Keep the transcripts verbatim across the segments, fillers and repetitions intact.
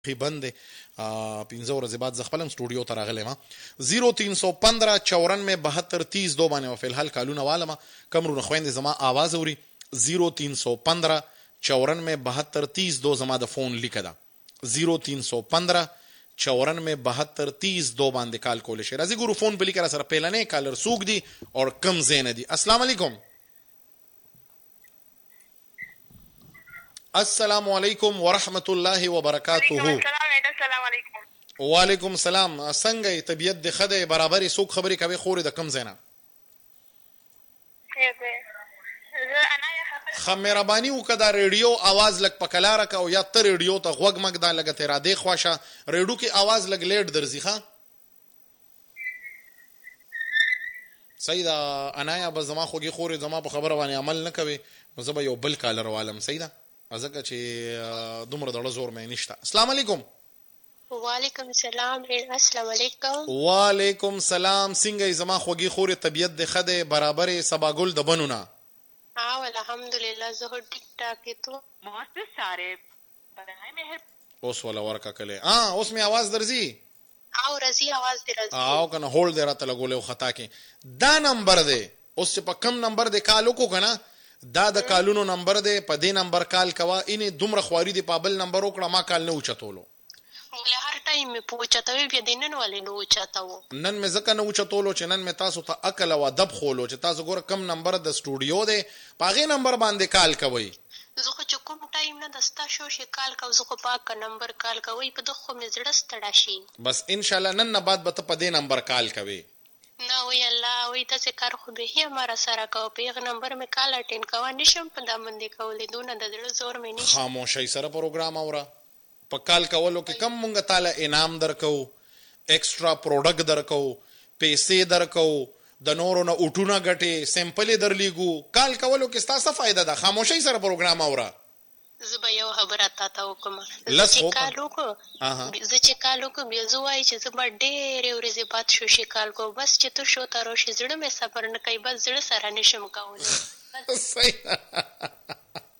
بند دی پنځه ورځې بعد زه خپل هم سټوډیو ته راغلی ما زیرو تین سو پندرہ چورانوے بہتر تیس دو باندې فی الحال کالونه والم کمرونه خويندې زما आवाज اوري زیرو تین سو پندرہ چورانوے بہتر تیس دو زما د فون لیکه ده زیرو تین سو پندرہ چورانوے بہتر تیس دو باندې کال کول شي راځي ګورو فون په لیکه سره پیلنې کالر سوق دي اور کم زین دي. السلام علیکم. السلام علیکم ورحمت الله وبرکاته. السلام علیکم. وعلیکم السلام. څنګه طبیعت د خده برابرې سوق خبرې کوي خوري د کم زینا خمربانی وکړه ریډیو आवाज لګ پکلاره کا او یا تر ریډیو ته غوګ مګ دا لګ ته را دی خواشه ریډیو کې आवाज لګ لیټ درځي ښا سیدا انایا به زما خوږی خوري زما په خبره باندې عمل نه کوي نو زه به یو بل کالر والم سیدا ازګه چې دومره ډول زور مې نشته. السلام علیکم. وعلیکم السلام. السلام علیکم. وعلیکم السلام. څنګه زما خوږی خوري طبیعت د خده برابرې سباګل د بنونه اه الحمدلله زه ټیک ټاک ته محسن صاحب برای مهر اوس ولا ورکا کله اه اوس می आवाज درځي او رضی आवाज دی رضی او کنه هولډ راته لګولې خطا کې دا نمبر دی اوس په کم نمبر دی کالو کو کنه دا د کالونو نمبر دی په دې نمبر کال کوا اني دومره خواري دی په بل نمبر وکړه ما کال نه اوچتولو ولې هر ټایم می پوښتاوي بیا دینن ولې نو اوچتاو نن می ځکه نه اوچتولو چې نن می تاسو ته عقل او ادب خولو چې تاسو ګوره کم نمبر د سټوډیو دی پاغه نمبر باندې کال کوي زه خو چې کوم ټایم نه دستا شو شي کال کو زه خو پاک نمبر کال کوي په دغه می زړه ستړا شي بس ان شاء الله نن نه بعد به ته په دې نمبر کال کوي نه وی الله وی تاسو کار خو به هي مر سره کو په نمبر می کال اټین کوه نشم په دامندې کولې دونه د زړه زور می نشي خاموشي سره پروګرام اورا په کال کولو کې کم مونږ تعالی انعام درکو ایکسترا پروډکټ درکو پیسې درکو د نورو نه اوټونه غټي سیمپل درلیګو کال کولو کې ستاسو فائدہ ده خاموشي سره پروګرام اورا زه به یو خبره تاسو وکم چې کالو کو زه چې کالو کو بیا زوای چې زه به ډېر ورځې بعد شو شي کال کو بس چې تو شو تر شي زړه مې صبر نه کوي بس زړه سره نشم کولای صحیح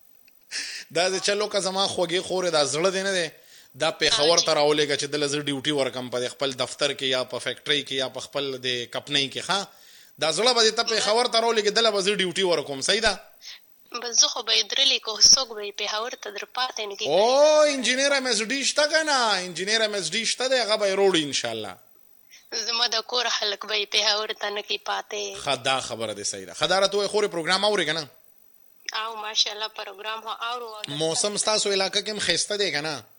دا چې چلو که زما خوږی خوره دا زړه دی نه دی دا پیښور ته راولېږه چې دله زه ډیوټي ورکم په خپل دفتر کې یا په فیکټرۍ کې یا په خپل د کمپنۍ کې ښه دا زړه به دې ته پیښور ته راولېږي دله به زه ډیوټي ورکوم صحیح ده بس زه خو به درلی کو څوک به پیښور ته در پاتې نه کېږي او انجینیر ایم ایس ډي شته که نه انجینیر ایم ایس ډي شته دی هغه به یې روړي انشاءالله زما د کور خلک به پیښور ته نه کې پاتې ښه دا خبره دی صحیح ده ښه دا راته وایي خورې پروګرام اورې که نه او ماشاءالله پروګرام هو اورو موسم ستاسو علاقه کې خسته دی که نه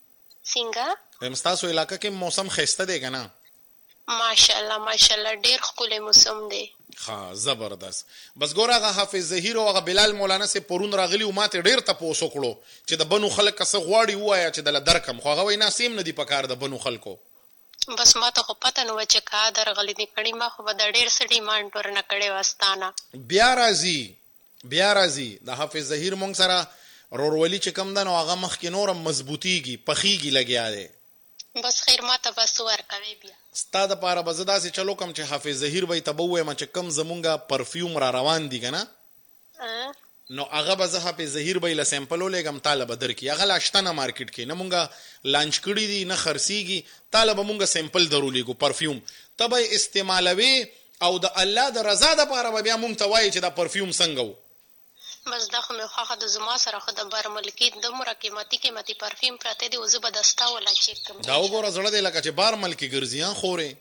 څنګه هم ستاسو علاقه کې موسم خسته دی که نه ماشاءالله ماشاءالله ډیر ښکلی موسم دی ها زبردست بس ګوره هغه حافظ ظهیر او هغه بلال مولانا سي پرون راغلی او ماته ډیر تپوس وکړو چې د بنو خلک څه غواړي وایا چې د درکم خو هغه وینا سیم نه دی پکار د بنو خلکو بس ما ته خو پته نو چې کا درغلی دی کړي ما خو د ډیر سړي مان ټور نه کړي واستانه بیا راځي بیا راځي د حافظ ظهیر مونږ سره رورولي چې کم ده نو هغه مخکې نورم مضبوطیږي پخیږي لګیا دی بس خیر ما ته بس ورکوي بیا ستا د پاره به زه داسې چلو کم چې حافظ ظهیر به یې ته به ووایم چې کم زمونږه پرفیوم را روان دي که نه نو هغه به زه حافظ ظهیر به یې له سیمپل ولیږم تاله به درکړي هغه لا شته نه مارکیټ کې نه مونږه لانچ کړي دي نه خرڅېږي تاله به مونږه سیمپل درولیږو پرفیوم ته به یې استعمالوي او د الله د رضا دپاره به بیا مونږ ته وایي چې دا پرفیوم څنګه و بس دا خو مې خوښه د زما سره خو د بارملکي دومره قیمتي قیمتي پرفیوم پراته دي او زه به د ستا ولا چیک کړم دا وګوره زړه دی لکه چې بارمل کې ګرځي ها خورې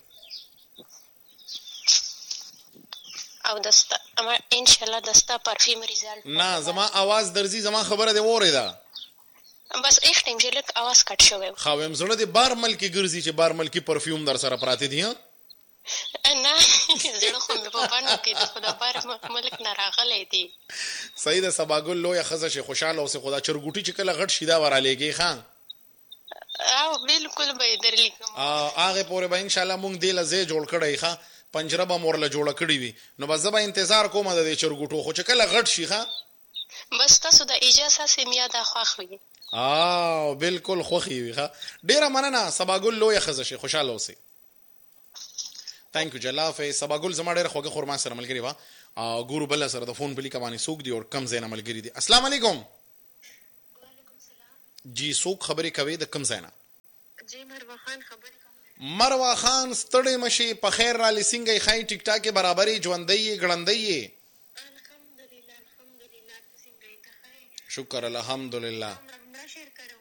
او د ستا انشاءالله د ستا پرفیوم ریزالټ نه زما आवाज درځي زما خبره دی واورېده بس ایک ټیم چې لږ आवाज کټ شوی خو هم زړه دی بارمل کې ګرځي چې بارمل کې پرفیوم در سره پراته دي ها نه زړه خو مې په باندې کې د خدا بار ملک نه راغلی دی صحیح ده سباګل لویه ښځه شي خوشحاله اوسې خو دا چرګوټي چې کله غټ شي دا ورالېږي ښه او بالکل به یې درلیږم هغې پورې به انشاءالله مونږ دې له ځای جوړ کړی ښه پنجره به مو ورله جوړه کړې وي نو بس زه به انتظار کوم د دې چرګوټو خو چې کله غټ شي ښه بس تاسو د اجازه سې میا دا خوښ وي او بالکل خوښي وي ښه ډېره مننه سباګل لویه ښځه شي خوشحاله اوسئ تانک یو جلافه سباګل زما ډېره خوږه خورما سره ملګري وه ګورو بل سره د فون په لیکه باندې څوک دي او کم ځای نه ملګري دي. السلام علیکم. جی څوک خبرې کوي د کم ځای نه؟ جی مروه خان خبرې کوم. مروه خان ستړی مشي په خیر را لسنګي خای ټیک ټاک برابرې ژوندۍ غړندۍ. الحمدلله الحمدلله څنګه ته خیر؟ شکر الحمدلله. ما شیر کړو.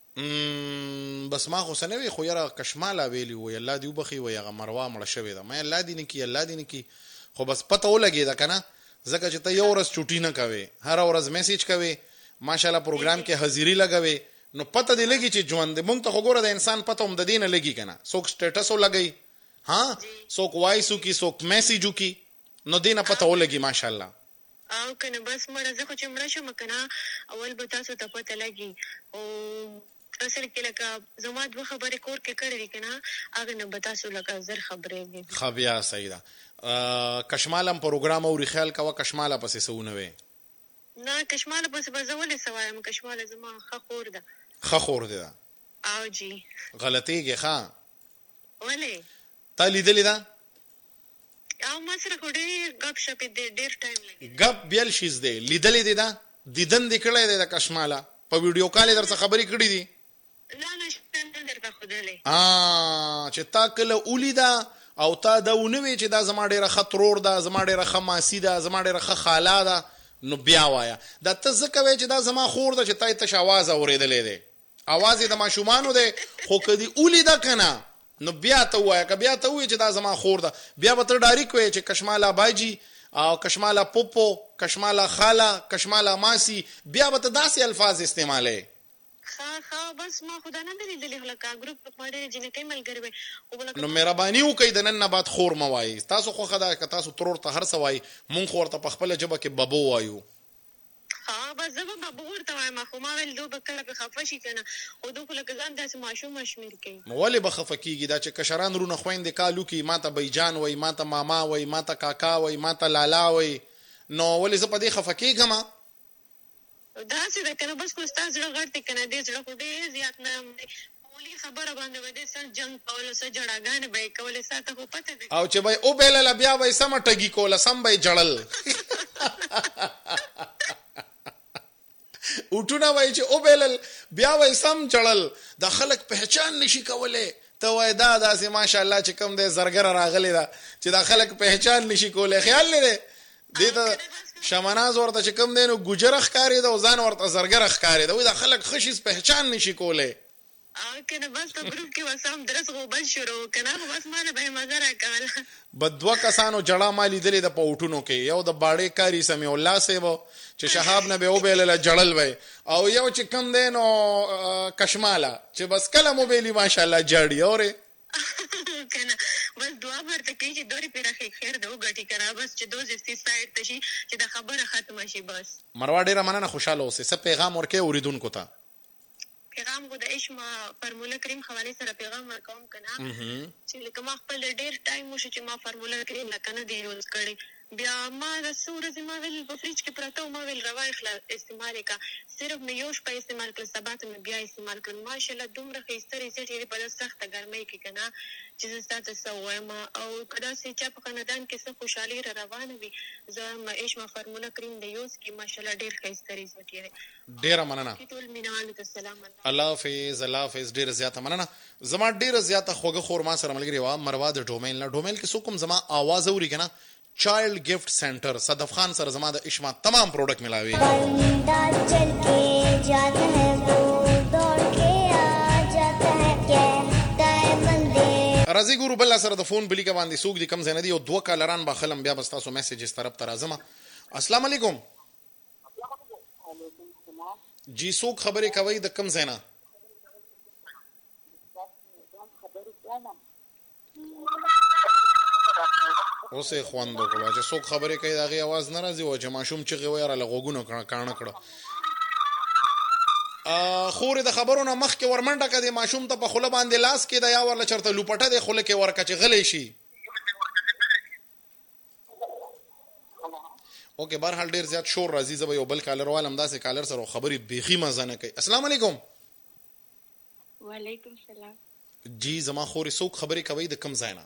م بس ما خو سنوي خو یاره کشماله ویلی وي الله دې وبخي وي هغه مروه مړه شوې ده. ما الله دې نه کی الله دې نه کی خو بس پته ولګی دا کنه ځکه چې ته یو ورځ چوټی نه کوي هر ورځ میسج کوي ماشاءالله پروګرام کې حاضری لګوي نو پته دې لګی چې ژوند مونږ ته وګوره د انسان پته هم د دې نه لګی کنه څوک سټیټس ولګي ها څوک وایسو کی څوک میسجو کی نو دې نه پته ولګي ماشاءالله. او کنه بس مړه زه خو چې مړه شم کنه اول به تاسو ته پته لګي او اصل کې لکه زما دوه خبرې کور کې کړې کنه هغه نه به تاسو لکه زر خبرې دي. خو بیا صحیح ده. کشمالم پروګرام او خیال کوا کشماله پسې سونه وي نه کشماله پسې بزولې سوایم کشماله زما ښه خور ده. ښه خور ده او جی غلطیږي ښا ولې تا لیدلې ده او ما سره خو ډېر غپ شپ دې ډېر ټایم لګي غپ بیل شیز دی لیدلې دی ده دیدن دې کړی دی د کشماله په ویډیو کال در څخه خبرې کړې دي لا نه درته خدلې ا چې تا کله ولیدا او تا دا ونوي چې دا زما ډیره خطرور ده زما ډیره خماسي ده زما ډیره خ خاله ده نو بیا وایا دا ته ځکه وای چې دا زما خور ده چې تای ته आवाज اوریدلې ده आवाज د ماشومانو ده خو کدي ولیدا کنه نو بیا ته وایا ک بیا ته وای چې دا زما خور ده بیا به ته ډایرک وای چې کشماله باجی او کشماله پوپو کشماله خاله کشماله ماسی بیا به ته داسې الفاظ استعماله. خا خا بس ما خدا نه درېدلې هلکه ګروپ په ماډه جنې کې ملګری وي نو مهرباني وکړئ د نن نه بعد خور موای تاسو خو خدا ک تاسو ترور ته هر سوای مونږ ورته په خپل جبه کې بابو وایو. ها بس زه به بابو ورته وایم خو ما ویل دوه کله په خفه شي کنه او دوه کله ځان داسې ماشوم شمیر کوي. ولې به خفه کیږي دا چې کشران رونه خويندې کالو کې ماته بیجان وای ماته ماما وای ماته کاکا وای ماته لالا وای نو ولې زه په دې خفه کیږم دا څه ده کنه بس کو استاد زړه غړتي کنه دې زړه خو ډېر زیات نه مولي خبره باندې ودې سن جنگ کول سره جړاګان به کول ساته خو پته ده او چې بای او بیل بیا وای سم ټګي کول سم بای جړل اوټونه وای چې او بیل بیا وای سم جړل د خلک پہچان نشي کوله ته وای دا داسې ماشاءالله چې کوم دې زرګر راغلی دا چې دا خلک پہچان نشي کوله خیال لري دې ته شمناز ورته چې کوم دینو ګجر ښکاری دا ځان ورته زرګر ښکاری دا وای دا خلک خشیس پہچان نشي کوله او کنه بس په ګروپ کې وسام درس غو بس شروع کنه بس مانه به مزه راکاله بدوا کسانو جړه مالی دلې د پوټونو کې یو د باړې کاری سمي الله سیو چې شهاب نه به او بیل جړل وای او یو چې کم دینو کشماله چې بس کله موبایل ماشاءالله جړی اوره کنه بس دعا ورته کوي چې دوري پیراخي خیر دو غټي کرا بس چې دوز سی سایت ته شي چې دا خبره ختمه شي بس مروا ډیره مننه خوشاله اوسه څه پیغام ورکې اوریدونکو ته پیغام کو د اشما فرموله کریم حواله سره پیغام ورکوم کنه چې لکه ما خپل ډیر ټایم وشو چې ما فرموله کریم لکنه دی یوز کړی بیا ما د سورج ما ویل په فریج کې پراته ما ویل روا اخلاص استعمال کا صرف مې یوش په استعمال کړ سبات مې بیا استعمال کړ ماشاءالله دومره خېستري چې په سخت ګرمۍ کې کنه چې تاسو سوې ما او کدا سي چې په خاندان کې څه خوشحالي را روانه وي زه ما اشما فرموله کریم د یوز کې ماشاءالله ډیر خېستري زکه ډیر مننه ټول مینوال ته سلام الله حافظ الله حافظ ډیر زیاته مننه زما ډیر زیاته خوګه خور ما سره ملګری و مروا د ډومین لا ډومین کې څوک زما आवाज اوري کنه چایلډ گفٹ سینټر صدف خان سره زما د اشما تمام پروډکټ ملاوي بندہ چل کے جاتا ہے وہ دوڑ کے آ جاتا ہے کہتا ہے بندے رازي ګورو بل سره د فون بلی کا باندې سوق دي کم زنه دي او دوه کالران با خلم بیا بس تاسو میسجز طرف تر ازما السلام علیکم جی سوق خبرې کوي د کم زنه اوسه خواندو کړه چې څوک خبرې کوي داغه आवाज ناراضي و چې ماشوم چې غویر له غوګونو کړه کړه ا خورې د خبرونو مخ کې ورمنډه کړي ماشوم ته په خوله باندې لاس کې دا یا ورله چرته لوپټه د خوله کې ورکه چې غلې شي اوکې بهر حال ډیر زیات شور راځي زبې یو بل کالر والم داسې کالر سره خبرې بيخي مزه نه کوي السلام علیکم وعلیکم السلام جی زما خورې څوک خبرې کوي د کم ځای نه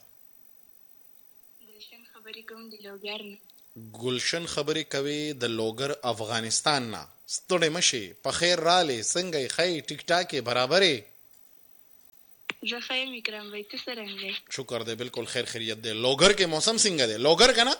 گلشن خبرې کوي د لوګر افغانستان نه ستړي مشي په خیر رااله څنګه خی ټیک ټاک برابرې زه ښه یم اکرام بھائی، ته څرنګه یې؟ شکر دی، بالکل خیر خیریت دی. لوګر کې موسم څنګه دی؟ لوګر که نه؟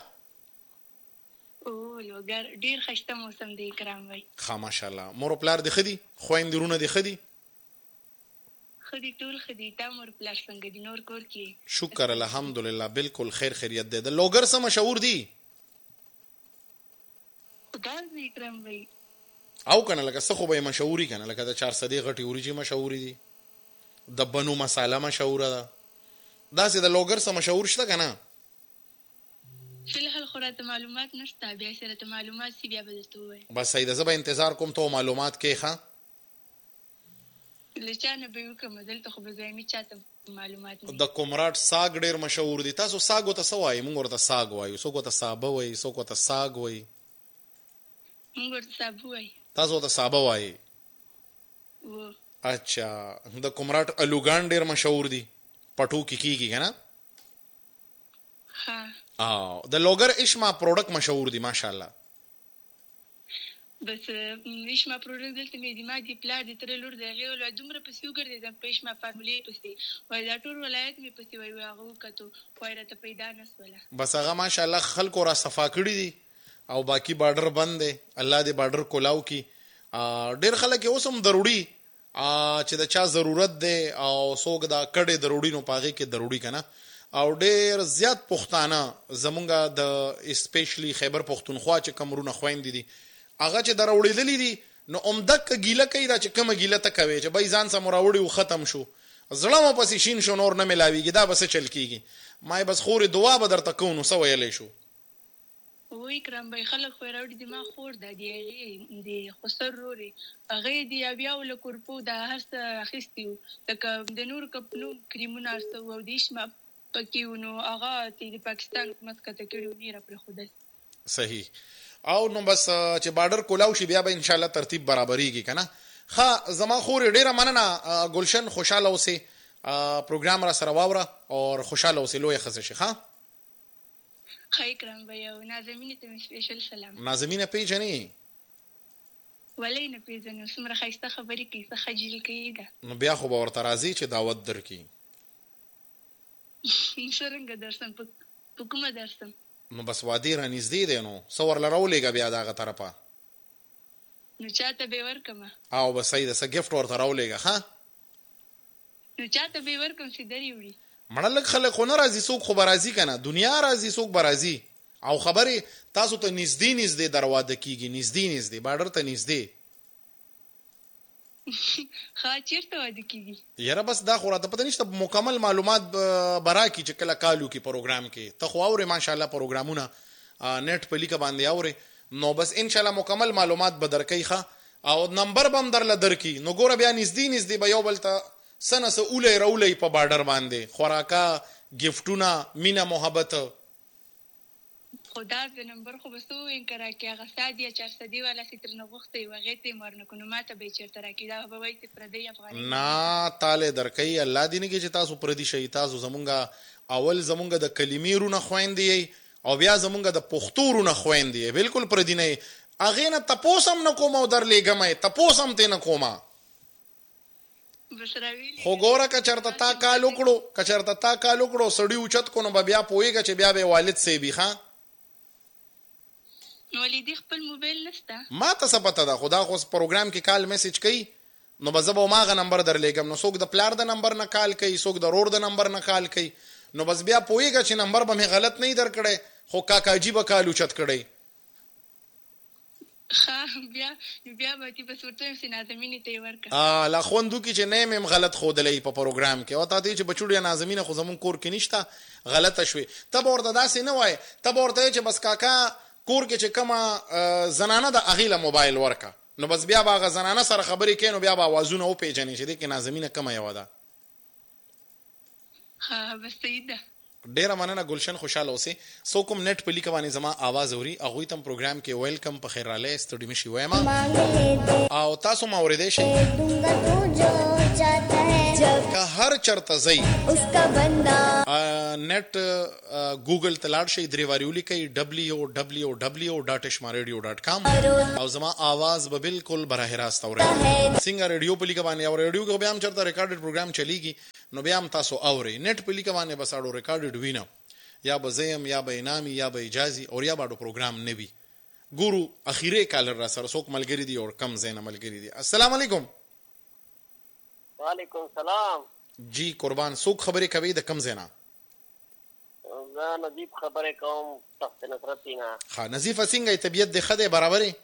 او لوګر ډېر ښایسته موسم دی اکرام بھائی. ښه ماشاءالله. مور او پلار دې ښه دي؟ خویندې وروڼه دې ښه دي؟ ښه دي، ټول ښه دي. تا مور پلار څنګه دي؟ نور کور کې؟ شکر الحمدلله بالکل خیر خیریت دی. د لوګر څه مشهور دي؟ خدای دې اکرام بھائی. او کنه لکه څه خو به یې مشهوري کنه، لکه د چار سدې غټې وریجې مشهورې دي، د بنو مساله مشهوره ده. داسې د لوګر څه مشهور شته که نه؟ فی الحال خو راته معلومات نشته، بیا چې راته معلومات شي بیا به درته ووایم. بس صحیح ده، زه به انتظار کوم ته معلومات کې ښه. له چا نه به یې وکړم، دلته خو به دویمي چا ته معلومات نه. د کمراټ ساګ ډېر مشهور دي. تاسو ساګو ته څه وایي؟ موږ ورته ساګ وایو، څوک ورته سابه وایي، څوک ورته ساګ وایي. موږ ورته سابه وایو. تاسو ورته سابه وایي؟ و اچھا. د کمراټ الوګان ډېر مشهور دي، پټو کې کېږي که نه؟ ها. او د لوګر اشما پروډکټ مشهور دي ماشاءالله. بس اشما پروډکټ دلته مې دي، ما دي پلار دي ترې لور دی، هغې ویل وایي دومره پسې وګرځېدم په اشما فارمولې پسې، وایي دا ټول ولایت مې پسې وایي هغه وکتو، وایي راته پیدا نه شوله. بس هغه ماشاءالله خلکو را صفا کړي دي او باقي بارډر بند دی. الله دې بارډر کولاو کړي. ډېر خلک یې اوس هم دروړي چې د چا ضرورت دی او څوک دا کډې دروړي نو په هغې کې دروړي که نه. او ډېر زیات پښتانه زمونږ د اسپیشلی خیبر پښتونخوا چې کوم وروڼه خویندې دي هغه چې دروړېدلي دي نو عمدک ګیله کوي دا چې کومه ګیله ته کوې چې بای ځان سم راوړي و ختم شو، زړه مو پسې شین شو نور نه ملاویږي، دا به څه چل کېږي. ما یې بس خورې دعا به درته کوو نو څه ویلی شو. وای کرام بھائی خلک خو راوړي دي، ما خور ده دی هغې د خسر رورې هغې د یویا له کورپو دا هر څه اخیستي وو، لکه د نورو کپلو کریمونه هر څه وو او د اشما پکې وو، نو هغه د پاکستان حکومت کته کړي وو، نه یې راپرېښودل. صحیح. او نو بس چې بارډر کولاو شي بیا به انشاءالله ترتیب برابریږي که نه. ښه زما خورې ډېره مننه ګلشن، خوشحاله اوسې، پروګرام را سره واوره او خوشحاله اوسې، لویه ښځه شي. ښه ښه اکرام بھائی. او نازمینې ته مې سپیشل سلام. نازمینه پیژنې؟ ولې نه پیژنم، څومره ښایسته خبرې کوي، څه خجل کوي ده. نو بیا خو به ورته راځي چې دعوت درکړي. څرنګه درسم؟ په کومه درسم؟ نو بس وادي را نږدې دی، نو څه ورله راولېږه بیا د هغه طرفه. نو چاته به یې ورکړمه؟ او بس صحیح ده، څه ګفټ ورته راولېږه. ښه نو چاته به یې ورکړم چې در یې وړي؟ مړه لږ خلک خو نه راځي، څوک خو به راځي که نه، دنیا راځي څوک به راځي. او خبرې تاسو ته نږدې نږدې در واده کېږي، نږدې نږدې بارډر ته نږدې. ښه چېرته واده کېږي؟ یاره بس دا خو راته پته نشته، مکمل معلومات به راکړي چې کله کال وکړي پروګرام کې. ته خو اورې ماشاءالله پروګرامونه نیټ په لیکه باندې اورې، نو بس انشاءالله مکمل معلومات به درکوي. ښه او نمبر به هم درله درکړي، نو ګوره بیا نږدې نږدې به یو بل ته څه نه څه اولی راولی په بارډر باندې، خوراکه، ګفټونه، مینه، محبت. خو دا د نمبر خو به څه وویم که راکړي، هغه ساد یا چار سدې والا چې ترېنه غوښتی وي هغې ته یې ورنه کړو، نو ما ته به یې چېرته راکړي، دا به وایي چې پردی افغاني. نه تاله درکوي، الله دې نه کړي چې تاسو پردي شئ. تاسو زمونږ اول زمونږ د کلمې رونه خویندې یئ او بیا زمونږ د پښتو رونه خویندې یئ، بلکل پردي نه یئ. هغې نه تپوس هم نه کوم او درلېږم یې، تپوس هم ترې نه کومه. خو ګوره که چېرته تا کال وکړو که چېرته تا کال وکړو سړي اوچت کو نو به بیا پوهېږه چې بیا به والد صاحب وي. ښه نو ولې خپل موبایل نشته؟ ما ته څه پته ده، خو دا خو پروګرام کې کال میسج کوي، نو به زه به هماغه نمبر درلېږم. نو څوک د پلار د نمبر نه کال کوي، څوک د رور د نمبر نه کال کوي، نو بس بیا پوهېږه چې نمبر به مې غلط نه درکړی، خو کاکاجي به کال اوچت کړی. ښه بیا بیا به تي بس ورته وایم چې نازمینې ته یې ورکړه. لا خوند وکړي چې نه مې هم غلط ښودلی په پروګرام کې، او تا ته یې چې بچوړیا نازمینه خو زمونږ کور کې نشته، غلطه شوې. ته به ورته داسې نه وایې، ته به ورته یې چې بس کاکا کور کې چې کومه زنانه ده هغې له موبایل ورکه، نو بس بیا به هغه زنانه سره خبرې کوي، نو بیا به اوازونه وپېژنې چې دې کې نازمینه کومه یوه ده. ها بس صحیح ده. ډیره مننه ګلشن، خوشاله اوسې. څوک هم نیټ په لیکه باندې زما آواز اوري هغوی ته هم پروګرام کې ویلکم، په خیر راغلی، ستړي مه شي وایم، او تاسو هم اورېدی شئ که هر چرته ځئ نیټ ګوګل ته لاړ شئ، درې وارې ولیکئ ډبلیو ډبلیو ډبلیو ډاټ اشما ریډیو ډاټ کام، او زما آواز به بالکل براه راست اورئ. څنګه ریډیو په لیکه باندې او ریډیو کې بیا هم چېرته ریکارډډ پروګرام چلیږي، نو بیا هم تاسو اوري نت په لیکه باندې بس اړو ریکارډډ وینم یا به زیم یا به انامي یا به اجازي او یا باډو پروګرام نه وي. ګورو اخیره کالر را سره څوک ملګری دي او کم زین ملګری دي. السلام علیکم. وعلیکم السلام. جی قربان څوک خبرې کوي د کم زینا؟ زه نظیف خبرې کوم تخت نصرت نه. ها نظیف څنګه طبیعت د خده برابرې؟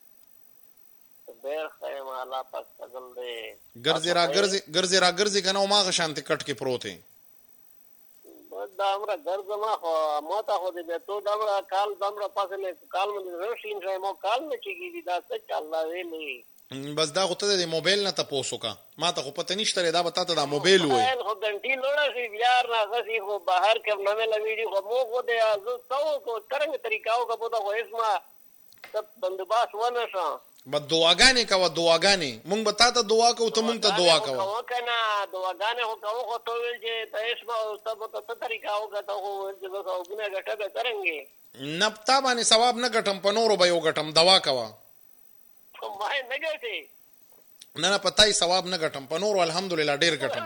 ډېر ښه ما الله پاک فضل دی. ګرځي را ګرځي ګرځي را ګرځي کنه او ما غشانت کټ کې پروت دی. دا امره ګرځما خو ما ته خو دې ته دا امره کال دا امره پاسه نه کال مې روشین ځای مو کال نه کیږي دا څه الله ویلي. بس دا غوته د موبایل نه تاسو کا ما ته خو پته نشته دا به تاسو دا موبایل وای خو غنټي لوړه شي بیا نه غسي خو بهر کوم نه لوي خو مو خو دې ازو څو کو څنګه طریقاو کا بده خو اسما سب بندوباس ونه شو بد دعاګانې کوه دعاګانې مونږ به تاسو دعا کوو ته مونږ ته دعا کوو کوو کنه دعاګانې هو کوو خو ته ویل چې تاسو به سب ته څه طریقاو کا ته هو چې به او ګناه غټه به څنګه نه پتا باندې ثواب نه غټم په نورو به یو غټم دوا کوه ما نه ګټي نه نه پتاي ثواب نه غټم په نورو الحمدلله ډیر غټم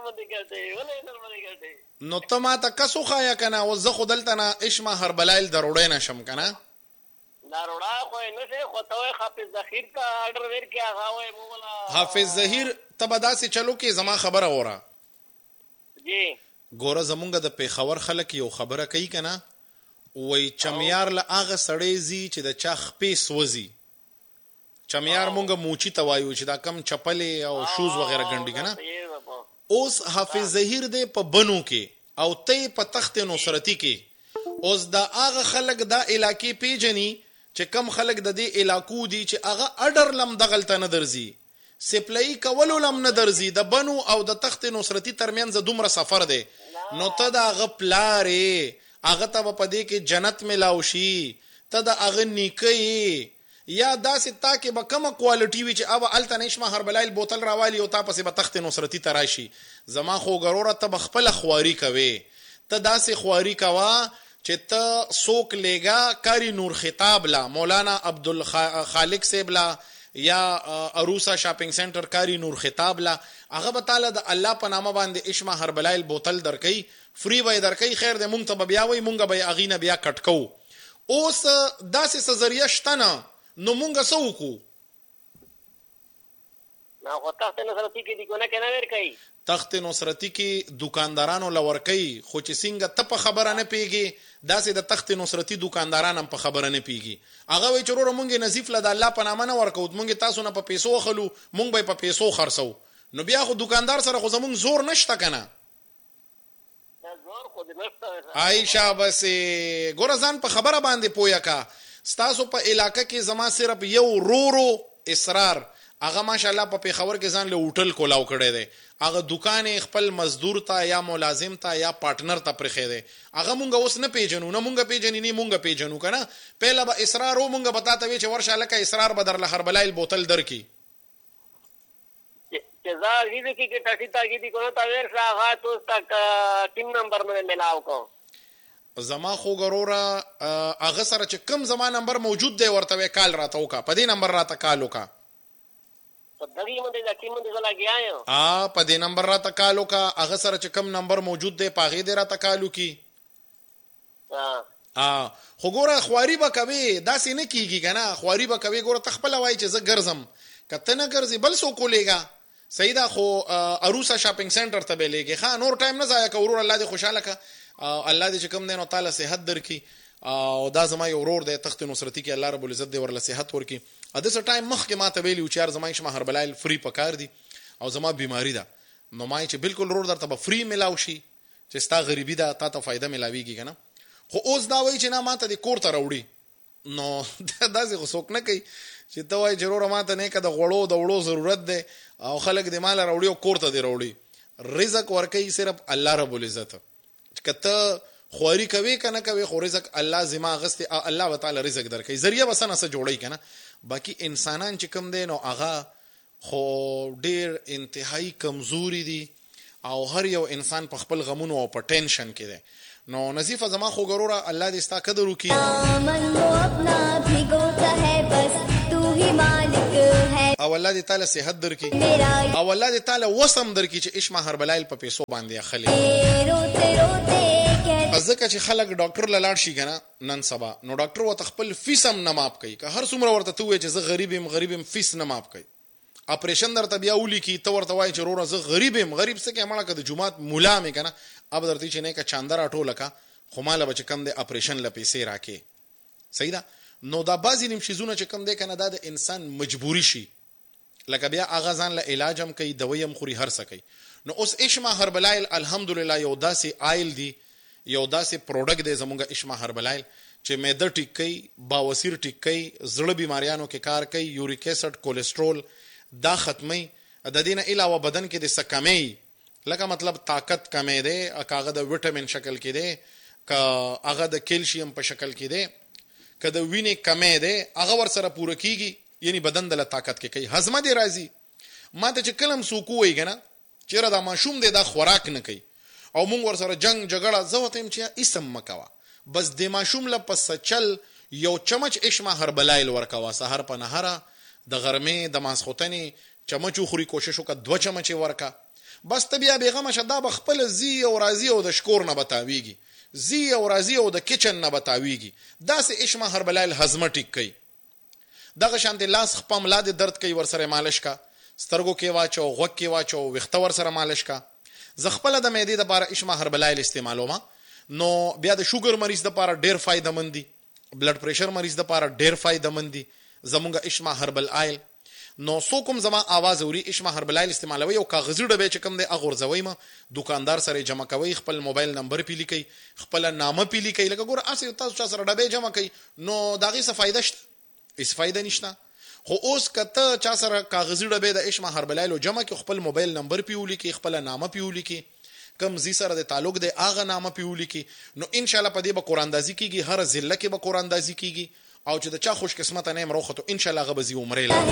نو ته ما ته کسو خایا کنه او زه خودلته نه اشما هر بلایل دروړې نشم کنه دروړا خو نه څه خو ته حافظ ظهیر کا آرډر ور کیا غاوې مولا حافظ ظهیر تبدا سي چلو کې زما خبره اورا جی ګوره زمونږ د پیښور خلک یو خبره کوي کنه وای چمیار له هغه سړی زی چې د چا خپې سوځي چمیار مونږه موچی توایو چې دا کم چپلې او شوز وغیرہ ګنډي کنه اوس حافظ ظهیر دې په بنو کې او ته په تخت نصرتی کې اوس دا هغه خلک دا علاقې پیجنی چې کم خلک د دې علاقو دي چې هغه اډر لم دغلته نه درځي سپلای کولو لم نه درځي د بنو او د تخت نصرتی ترمنځ دومره سفر دی نو ته دا غپلارې هغه ته په دې کې جنت ملاو شي ته دا هغه نیکي یا داسې تا کې به کومه کوالټي وي چې اب الته نشمه هر بلایل بوتل راوالی او تا پسې به تخت نصرتی تراشي زما خو ګروره ته بخپل خواري کوي ته داسې خواري کوا چې ته سوک لېګا کاری نور خطاب لا مولانا عبدالخالق صاحب لا یا اروسا شاپینګ سنټر کاری نور خطاب لا هغه به تعالی د الله په نامه باندې اشما هر بلایل بوتل درکې فری وای درکې خیر دې مونږ ته بیا وای مونږ به اغینه بیا کټکو اوس داسې سزریه شتنه نو مونږه سو کو نا خو تخت نصرتی کې دی کنه کنه ور کوي تخت نصرتی کې دکاندارانو لور کوي خو چې څنګه ته په خبره نه پیږي داسې د تخت نصرتی دکانداران هم په خبره نه پیږي هغه وی چرور مونږه نظیف له د الله په نامه نه ورکو مونږه تاسو نه په پیسو خلو مونږ به په پیسو خرڅو نو بیا خو دکاندار سره خو زمونږ زور نشته کنه زور خو دې نشته عائشہ بس ګورزان په خبره باندې پویا کا ستاسو په علاقه کې زما صرف یو رورو اصرار هغه ماشاءالله په پیښور کې ځان له هوټل کولاو کړی دی هغه دکان خپل مزدور ته یا ملازم ته یا پارټنر ته پرخې دی هغه مونږ اوس نه پیژنو نه مونږ پیژنې نه مونږ پیژنو کنه پهلا به اصرار و مونږ بتاته وی چې ورشه لکه اصرار بدر له هر بلایل بوتل درکې چې زه دې کې ټاټی تاګی دي کوو تا ور راغا تو تک ټیم نمبر مې ملاو کو زما خو ګروره هغه سره چې کم زما نمبر موجود دی ورته کال راته وکا په دې نمبر راته کال وکا په دغه باندې د ټیم باندې لګیاو ا په دې نمبر راته کال وکا هغه سره چې کم نمبر موجود دی پاغې دې راته کال وکي ها ا خو ګوره خواري به کوي داسې نه کیږي کنه خواري به کوي ګوره تخپل وای چې زه ګرځم کته نه ګرځي بل سو کولېګا سیدا خو اروسا شاپینګ سنټر ته به لګي خان اور ټایم نه ځای کورور الله دې خوشاله کا الله دې چې کوم دینو تعالی صحت درکې او دا زما یو ورور دی تخت نصرتی کې الله رب العزت دې ورله صحت ورکې ا دې سره ټایم مخ کې ما ته ویلی چې زما شمه هر بلایل فری پکار دي او زما بیماری ده نو ما چې بالکل ورور درته به فری ملاو شي چې ستا غریبی ده تا ته فائدہ ملاويږي کنه خو اوس دا وای چې نه ما ته دې کور ته راوړي نو دا ځکه څوک نه کوي چې ته وای ضرور ما ته نه کده غړو د وړو ضرورت ده او خلک دې مال راوړي او کور ته دې راوړي رزق ورکي صرف الله رب العزت کته خواري کوي کنه کوي خو رزق الله زما غست الله تعالی رزق درکې ذریعہ وسنه سره جوړی کنه باقی انسانان چې کم دي نو هغه خو ډیر انتهایی کمزوري دي او هر یو انسان په خپل غمونو او په ټینشن کې دی نو نظیف زما خو ګروره الله دې ستا قدر وکړي او الله دې تعالی صحت درکړي او الله دې تعالی وسم درکړي چې اشما هربلایل په پیسو باندې اخلي. ځکه چې خلک ډاکټر له لاړ شي کنه نن سبا نو ډاکټر وته خپل فیس هم نه ماپ کوي که هر څومره ورته ته وایي چې زه غریب یم غریب یم فیس نه ماپ کوي. اپریشن درته بیا ولیکي ته ورته وایي چې وروره زه غریب یم غریب څه کې مړه که د جومات ملا مې کنه اب درته چې نه که چانده راټوله کا خو ماله به چې کم دی اپریشن له پیسې راکې. صحیح ده. نو دا بعضې نیم شیزونه چې کم دی کنه دا د انسان مجبوري شي لکه بیا هغه ځان له علاج هم کوي دوی هم خوري هر څه کوي. نو اوس اشما هربلایل الحمدلله یو داسې آیل دی یو داسې پروډکټ دی زمونږ اشما هربلایل چې معده ټیک کوي باوسیر ټیک کوي زړه بیماریانو کې کار کوي یوریک اسید کولیسټرول دا ختمي د دې نه علاوه بدن کې د څه کمی لکه مطلب طاقت کمی دی هغه د وټامین شکل کې دی که هغه د کیلشیم په شکل کې دی که د وینې کمی دی هغه ورسره پوره کیږي یعنی بدن د طاقت کې کوي هضمه دی راځي. ما ته چې کلم سوکو وایي کنه چیرې دا ماشوم دی دا خوراک نه کوي او مونږ ورسره جنگ جګړه زه وته يم چې اسم مکوا بس د ماشوم له پس چل یو چمچ اشما هربلایل ورکوا سحر په نهره د غرمې د ماسختنې چمچ خوري کوشش وکړه دو چمچ ورکا بس ته بیا بیغمه شدا بخپل زی او راضی او د شکور نه بتاویږي زی او راضی او د کچن نه بتاویږي دا سه اشما هربلایل هضمه ټیک کوي. دغه شانت لاس خپل ملاد درد کوي ورسره مالش کا سترګو کې واچو غوږ کې واچو وخته ورسره مالش کا. زه خپل د معدې لپاره اشما هربلایل استعمالوم نو بیا د شوګر مریض لپاره ډیر فائدہ مند دي بلډ پریشر مریض لپاره ډیر فائدہ مند دي زمونږ اشما هربل آیل. نو سو کوم زما आवाज اوري اشما هربلایل استعمالوي او کاغذي ډبې چې کوم دی اغورځوي ما دکاندار سره جمع کوي خپل موبایل نمبر پی لیکي خپل نامه پی لیکي لکه ګور اسی تاسو چا سره ډبې جمع کوي نو داغه څه فائدہ شته هیڅ فائدہ نشته. خو اوس کته چا سره کاغذي ډبې د اشما هربلایل جمع کوي خپل موبایل نمبر پی ولیکي خپل نامه پی ولیکي کم زی سره د تعلق د اغه نامه پی ولیکي نو ان شاء الله په دې به قران اندازي کیږي هر ضلع کې به قران اندازي کیږي او چې د چا خوش قسمت نه مروخته ان شاء الله غبزي عمره لا.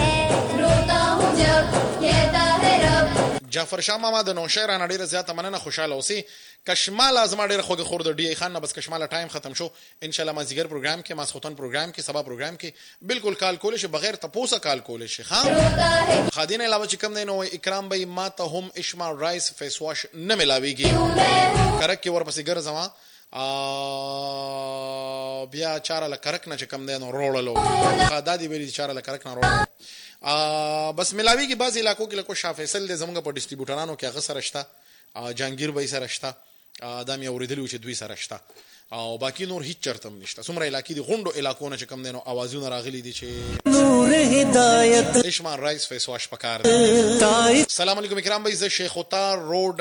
جعفر شاه ماما د نو شعر نه ډیره زیاته مننه خوشاله اوسې کشمال ازما ډیره خوګه خور د ډی خان نه بس کشماله ټایم ختم شو ان شاء الله ما زیګر پروګرام کې ما سخوتن پروګرام کې سبا پروګرام کې بالکل کال کول شي بغیر تپوسه کال کول شي خان خادین علاوه چې کوم نو اکرام بھائی ما ته هم اشما رایس فیس واش نه ملاويږي کرک کې ورپسې ګرځما بیا چاره لکرک نه چې کم دی نو روړلو خدادي ویلي چاره لکرک نه روړلو بس ملاويږي بعض علاقو کې لکه شاه فیصل د زمونږ په ډیسټریبیوټرانو کې هغه سره شته جانگیر بھائی سره شته دا مې اوریدلی چې دوی سره شته او باقی نور هیڅ چرته نشته څومره علاقې دي غونډو علاقو نه چې کم دی نو اوازونه راغلي دي چې نور هدایت اشما رایس فیس واش پکار دی. السلام علیکم اکرام بھائی ز شیخ اوتار روډ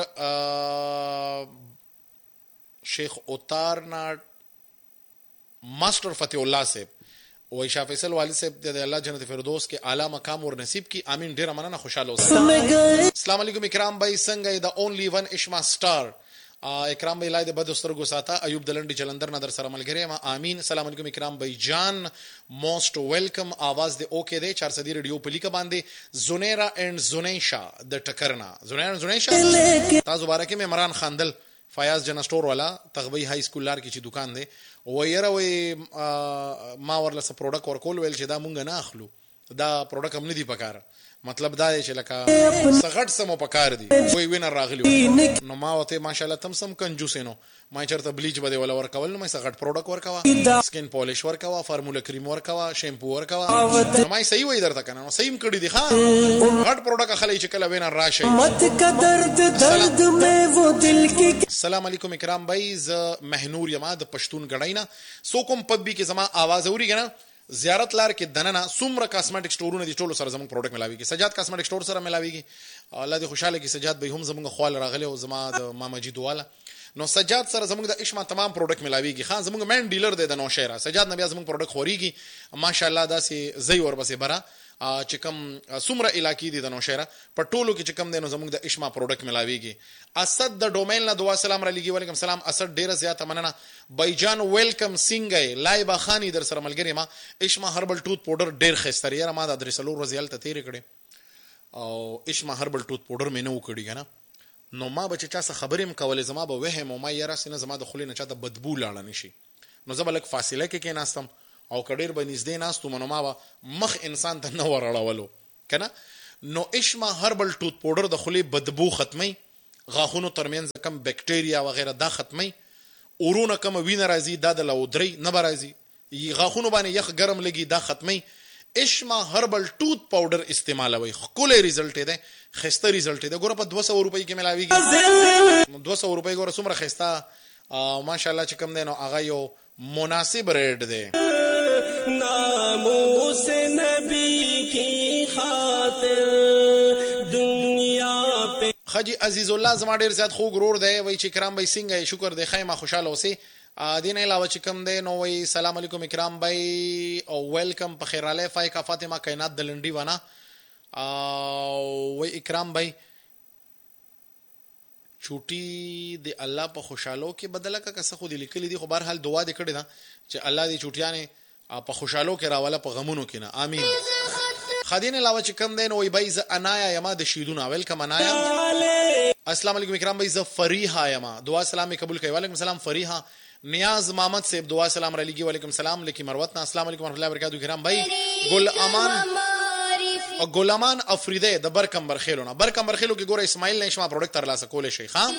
شیخ اوتار نا ماسٹر فتح اللہ صاحب وای شاه فیصل والد صاحب د الله جنت فردوس کې اعلی مقام ور نصیب کی امین ډیر مننه خوشاله اوسئ. السلام علیکم اکرام بھائی څنګه د اونلی ون اشما سٹار اکرام بھائی لای د بد سترګو ساته ایوب دلنډي جلندر نظر سره ملګری ما امین. السلام علیکم اکرام بھائی جان موست ویلکم आवाज د اوکے دی چار سدی ریډیو پلیکا باندې زونیرا اینڈ زونیشا د ټکرنا زونیرا زونیشا تاسو مبارکه مې عمران خاندل فیاض جن سٹور والا تغبی های سکول لار کې چې دکان دی و یره وی ما ورله س پروډکټ ورکول ویل چې دا مونږ نه اخلو دا پروډکټ هم نه دی پکاره مطلب دا دی چې لکه سغټ سمو پکار دی وی وینر راغلی نو ما وته ماشاءالله تم سم کنجوس نو ما چرته بلیچ بده ولا ورکول نو ما سغټ پروډکټ ورکوا سکین پالیش ورکوا فارمولا کریم ورکوا شیمپو ورکوا نو ما صحیح وای درته کنه نو صحیح کړی دی ها غټ پروډکټ خلای چې کله وینر راشي مت کا درد درد میں وہ دل کی. السلام علیکم اکرام بھائی ز مهنور یما د پښتون غړینا سو کوم پبی کې زما आवाज اوري کنه زیارت لار کې دننه سومره کاسمیټک سٹورونه دي ټولو سره زموږ پروډکټ ملاويږي سجاد کاسمیټک سٹور سره ملاويږي الله دې خوشاله کې سجاد به هم زموږ خوال راغله او زما د ماما جی دواله نو سجاد سره زموږ د اشما تمام پروډکټ ملاويږي خان زموږ مین ډیلر دی د نو شهره سجاد نبي زموږ پروډکټ خوريږي ماشاءالله داسې زئی ور بسې برا چې کوم سومره علاقې دي د نو شهره په ټولو کې چې کوم دینو زموږ د اشما پروډکټ ملاويږي. اسد د ډومین له دعا سلام را لګي وعلیکم سلام اسد ډیره زیاته مننه بایجان ویلکم سینګای لایبا خانی در سره ملګری ما اشما هربل ټوت پاوډر ډیر خستری یاره ما د درسلو رزیل ته تیر کړي او اشما هربل ټوت پاوډر مې نه وکړي کنه نو ما به چې چا څه خبرې مکولې زما به وهم او ما یاره سینه زما د خولې نه چاته بدبو لاړه نشي نو زه به لک فاصله کې کې ناستم او کډیر به نږدې ناستو منو ما به مخ انسان ته نه ورړولو کنه. نو اشما هربل ټوت پاوډر د خولې بدبو ختمي، غاښونو ترمنځ کم بیکټیریا وغیرہ دا ختمي، اورونه کم وینه راځي دا د لودري نه راځي، غاښونو باندې یخ ګرم لګي دا ختمي. اشما هربل ټوت پاوډر استعمالوي، خولې ریزلټ دی، خسته ریزلټ دی. ګوره په دوه سوه روپۍ کې ملاويږي، دوه سوه روپۍ ګوره څومره خسته او ماشاءالله چې کم دی نو هغه یو مناسب ریټ دی. ناموس نبی کی خاطر دنیا په خجی عزیز الله زما ډیر زیات خو ګرور دی. وای چې کرام بھائی څنګه شکر دی خیمه خوشاله اوسئ. دین علاوه چې کم دی نو وای سلام علیکم اکرام بھائی او ویلکم په خیر علی فایکا فاطمه کائنات د لنډی ونه او وای اکرام بھائی چوټي د الله په خوشالو کې بدله کا کس خو دې لیکلي دي، خو بهر حال دعا دې کړې ده چې الله دې چوټیانه په خوشالو کې راواله په غمونو کې نه، امين. خدین علاوه چې کم دی نو وای بای ز انایا یما د شیدونه ویلکم انایا. السلام علیکم اکرام بھائی ز فریحه یما دعا سلام قبول کوي. وعلیکم السلام فریحه. نیاز محمد صاحب دعا سلام علیکم. وعلیکم السلام لکی مروتنا. السلام علیکم ورحمۃ اللہ وبرکاتہ. کرام بھائی ګل امان او ګلمان افریده د برکمبر خیلونه برکمبر خیلو کې ګوره اسماعیل نشما پروډکټ تر لاسه کولې شي ښا.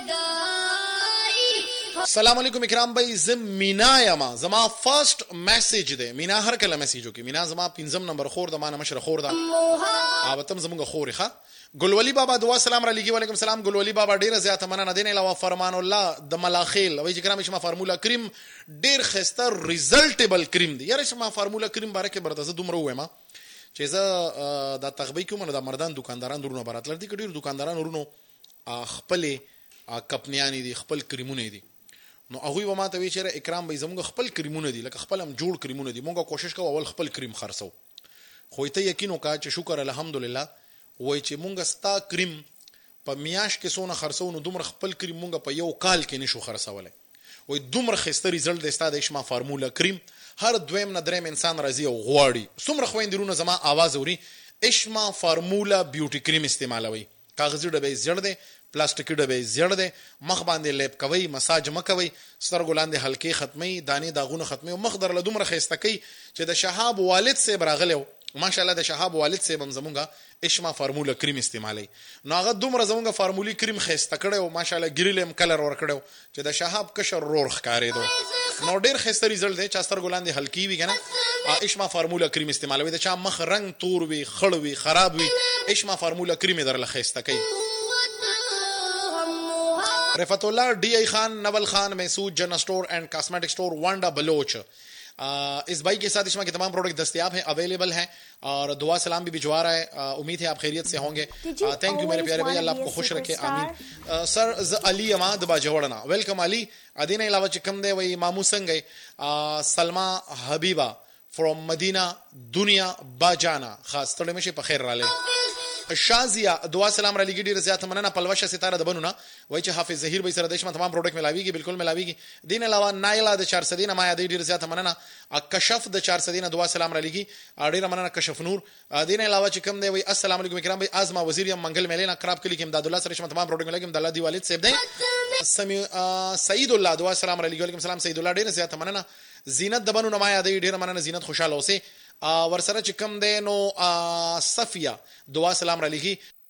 السلام علیکم اکرام بھائی زم مینا یما زما فرست میسج ده. مینا هر کله میسج وکي. مینا زما پنځم نمبر خور د مانه مشر خور ده او تم زمونږ خورې ښا. ګلولی بابا دعا سلام علیکم. وعلیکم السلام ګلولی بابا ډیره زیاته مننه. دین علاوه فرمان الله د ملاخیل وای چې کرام شما فارمولا کریم ډیر خسته ریزلټیبل کریم دی. یاره شما فارمولا کریم باره کې برته زه دومره وایم چې زه دا تخبی کوم نو د مردان دکانداران درونه براتل دي کډیر دکانداران ورونو خپل کپنیانی دي خپل کریمونه دي نو هغه و ما ته وی چې اکرام به زموږ خپل کریمونه دي لکه خپل هم جوړ کریمونه دي. مونږه کوشش کوو اول خپل کریم خرڅو خو ته یقین وکړه چې شکر الحمدلله وای چې مونږ ستا کریم په میاش کې سونه خرڅو نو دومره خپل کریم مونږ په یو کال کې نشو خرڅولای. وای دومره خسته ریزلټ د استاد اشما فارمولا کریم هر دویم نه دریم انسان راځي او غواړي. څومره خويندرونه زما आवाज اوري اشما فارمولا بیوټي کریم استعمالوي. کاغذي ډبې زړه دي، پلاستیکي ډبې زړه دي، مخ باندې لیپ کوي، مساج مکوي، سترګو لاندې حلقې ختمي، دانې داغونه ختمي او مخ در له دومره خسته کوي چې د شهاب والد سے براغلو ماشاءالله د شهاب والد سے بم زمونږه اشما فارمولا کریم استعمالي. نو هغه دومره زمونږه فارمولي کریم خسته کړو ماشاءالله ګریلم کلر ور کړو چې د شهاب کشر رور ښکارې دو. نو ډیر خسته ریزلټ دی چې سترګو لاندې حلقې وي کنه اشما فارمولا کریم استعمالوي. د چا مخ رنگ تور وي خړ وي خراب وي اشما فارمولا کریم در له خسته کوي. رفعت الله ڈی آئی خان نول خان محسود جنرل store and cosmetic store Wanda Bloch इस बाइक के साथ इसमें के तमाम प्रोडक्ट दस्तयाब हैं अवेलेबल हैं और दुआ सलाम भी भिजवा रहा है. उम्मीद है आप खैरियत से होंगे. थैंक यू मेरे प्यारे भाई अल्लाह आपको खुश रखे आमीन. सर अली अमाद बाजवड़ना वेलकम अली. अदीन अलावा चिकम दे वही मामू संगे सलमा हबीबा फ्रॉम मदीना दुनिया बाजाना खास तड़े में से पखेर राले شازیا دعا سلام علیکم ډیر زیات مننه. پلوشه ستاره د بنونه وای چې حافظ ظهیر به سره دښمن تمام پروډکټ ملاویږي بالکل ملاویږي. دین علاوه نایلا د چار سدینه ما یادې ډیر زیات مننه. کشف د چار سدینه دعا سلام علیکم ډیر مننه کشف نور. دین علاوه چې کوم دی وای السلام علیکم کرام بھائی ازما وزیر منګل ملینا کراب کلی کې امداد الله سره تمام پروډکټ ملاویږي. د الله دی والد صاحب دی سمی سعید الله دعا سلام علیکم. وعلیکم السلام سعید الله ډیر زیات مننه. زینت د بنونه ما یادې ډیر مننه. زینت خوشاله اوسه ورسره چې کوم دی نو صفیه دعا سلام علیکم.